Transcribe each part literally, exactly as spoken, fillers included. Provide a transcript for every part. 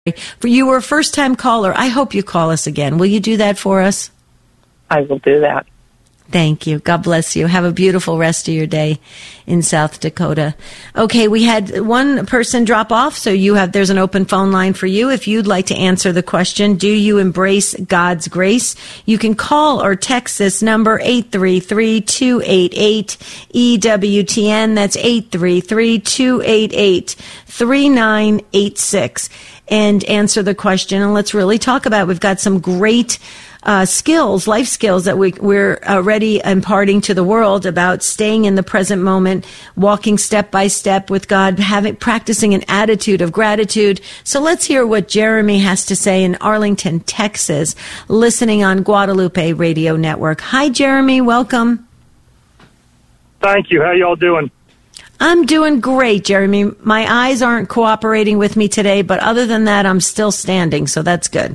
For you were a first-time caller. I hope you call us again. Will you do that for us? I will do that. Thank you. God bless you. Have a beautiful rest of your day in South Dakota. Okay, we had one person drop off, so you have there's an open phone line for you. If you'd like to answer the question, do you embrace God's grace? You can call or text this number, eight three three, two eight eight, E W T N. That's eight three three, two eight eight, three nine eight six. And answer the question, and let's really talk about it. We've got some great uh, skills, life skills that we, we're already imparting to the world about staying in the present moment, walking step by step with God, having practicing an attitude of gratitude. So let's hear what Jeremy has to say in Arlington, Texas, listening on Guadalupe Radio Network. Hi, Jeremy. Welcome. Thank you. How y'all doing? I'm doing great, Jeremy. My eyes aren't cooperating with me today, but other than that, I'm still standing, so that's good.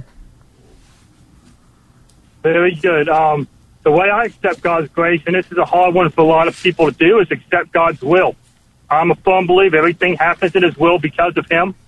Very good. Um, the way I accept God's grace, and this is a hard one for a lot of people to do, is accept God's will. I'm a firm believer everything happens in His will because of Him.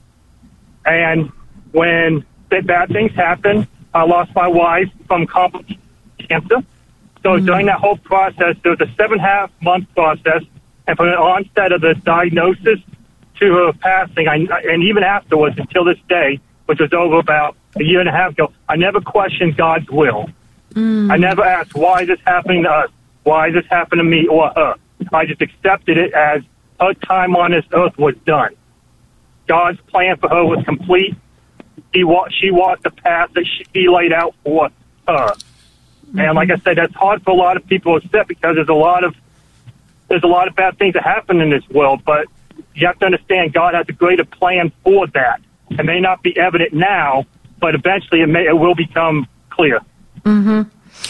And when bad things happen, I lost my wife from complicated cancer. So mm-hmm. during that whole process, there was a seven-and-a-half-month process. And from the onset of the diagnosis to her passing, I, and even afterwards until this day, which was over about a year and a half ago, I never questioned God's will. Mm. I never asked, why is this happening to us? Why is this happening to me or her? I just accepted it as her time on this earth was done. God's plan for her was complete. He wa- She walked the path that she, He laid out for her. Mm-hmm. And like I said, that's hard for a lot of people to accept because there's a lot of There's a lot of bad things that happen in this world, but you have to understand God has a greater plan for that. It may not be evident now, but eventually it may it will become clear. Mm-hmm.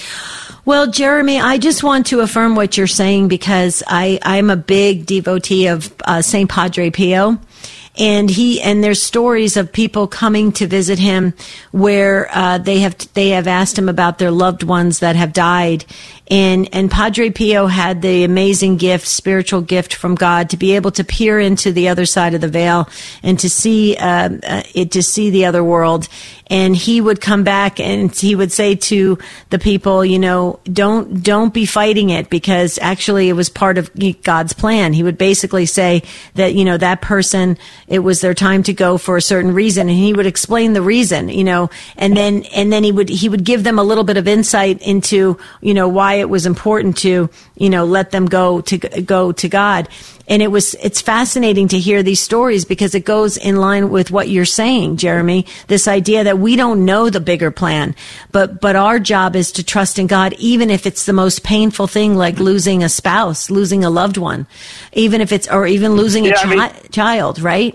Well, Jeremy, I just want to affirm what you're saying because I, I'm a big devotee of uh, Saint Padre Pio. And he and there's stories of people coming to visit him where uh, they have they have asked him about their loved ones that have died, and and Padre Pio had the amazing gift, spiritual gift from God, to be able to peer into the other side of the veil and to see uh, uh, it to see the other world. And he would come back and he would say to the people, you know, don't don't be fighting it because actually it was part of God's plan. He would basically say that, you know, that person, it was their time to go for a certain reason, and he would explain the reason, you know, and then and then he would he would give them a little bit of insight into, you know, why it was important to, you know, let them go to go to God. And it was, it's fascinating to hear these stories because it goes in line with what you're saying, Jeremy, this idea that we don't know the bigger plan, but, but our job is to trust in God, even if it's the most painful thing, like losing a spouse, losing a loved one, even if it's, or even losing yeah, a chi- I mean, child, right?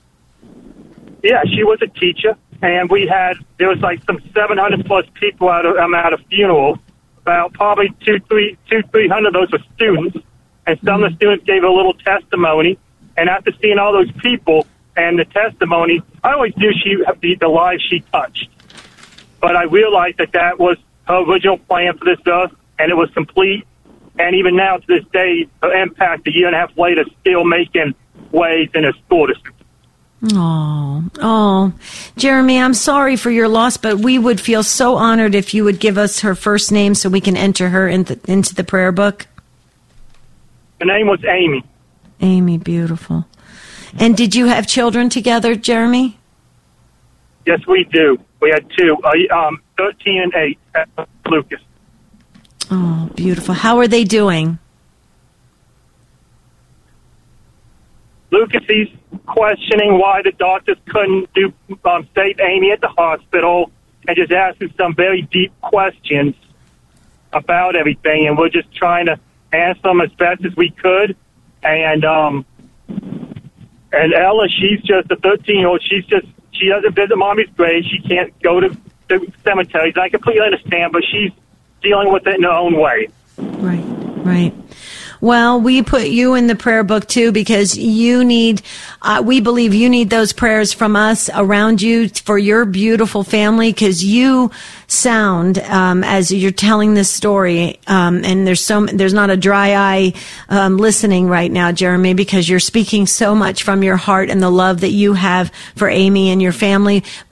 Yeah, she was a teacher, and we had, there was like some seven hundred plus people out of, um, at a funeral, about probably two, three, two, three hundred of those were students. And some of the students gave a little testimony. And after seeing all those people and the testimony, I always knew she the, the lives she touched. But I realized that that was her original plan for this earth, and it was complete. And even now, to this day, her impact a year and a half later, still making waves in her school district. Oh, oh, Jeremy, I'm sorry for your loss, but we would feel so honored if you would give us her first name so we can enter her in the, into the prayer book. Her name was Amy. Amy, beautiful. And did you have children together, Jeremy? Yes, we do. We had two, uh, um, thirteen and eight at Lucas. Oh, beautiful. How are they doing? Lucas, he's questioning why the doctors couldn't do um, save Amy at the hospital and just asking some very deep questions about everything. And we're just trying to answer them as best as we could. And um, and Ella, she's just a thirteen-year-old. She's just, she doesn't visit mommy's grave. She can't go to the cemeteries. I completely understand, but she's dealing with it in her own way. Right, right. Well, we put you in the prayer book too because you need, uh, we believe you need those prayers from us around you for your beautiful family because you sound, um, as you're telling this story, um, and there's so, there's not a dry eye, um, listening right now, Jeremy, because you're speaking so much from your heart and the love that you have for Amy and your family.